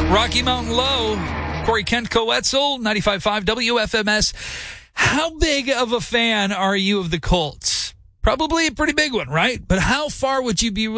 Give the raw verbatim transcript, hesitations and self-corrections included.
Rocky Mountain Low, Corey Kent Coetzel, ninety-five point five W F M S. How big of a fan are you of the Colts? Probably a pretty big one, right? But how far would you be willing